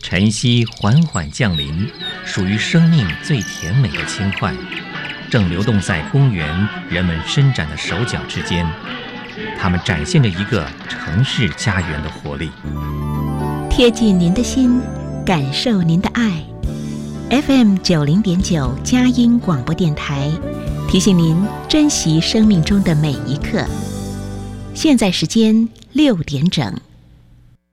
晨曦缓缓降临，属于生命最甜美的轻快，正流动在公园人们伸展的手脚之间。它们展现着一个城市家园的活力， 贴近您的心，感受您的爱。FM90.9佳音广播电台提醒您珍惜生命中的每一刻。现在时间6点整。